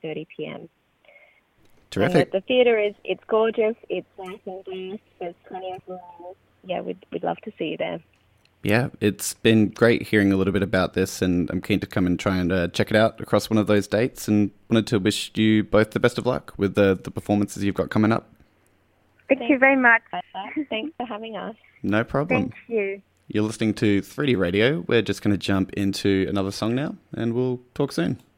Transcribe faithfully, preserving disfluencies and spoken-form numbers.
thirty p.m. Terrific. And the, the theatre is, it's gorgeous, it's nice and glass, there's plenty of room. Yeah, we'd, we'd love to see you there. Yeah, it's been great hearing a little bit about this, and I'm keen to come and try and uh, check it out across one of those dates, and wanted to wish you both the best of luck with the, the performances you've got coming up. Thank Thanks. you very much. Thanks for having us. No problem. Thank you. You're listening to three D Radio. We're just going to jump into another song now, and we'll talk soon.